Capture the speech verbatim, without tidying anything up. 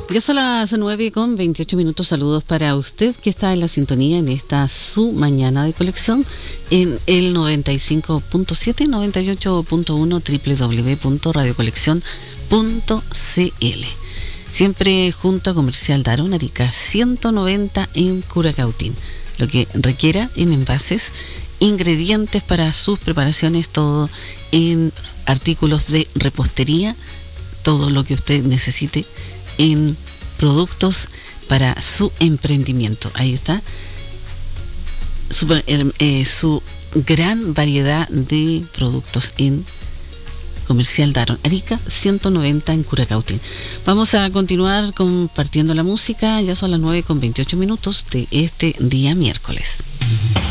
Ya son las nueve con veintiocho minutos. Saludos para usted que está en la sintonía en esta su mañana de colección en el noventa y cinco punto siete, noventa y ocho punto uno, doble u doble u doble u punto radio colección punto c l. Siempre junto a Comercial Daron, Arica ciento noventa en Curacautín. Lo que requiera en envases, ingredientes para sus preparaciones, todo en artículos de repostería, todo lo que usted necesite en productos para su emprendimiento. Ahí está su, eh, su gran variedad de productos en Comercial Daron, Arica ciento noventa en Curacautín. Vamos a continuar compartiendo la música. Ya son las nueve con veintiocho minutos de este día miércoles.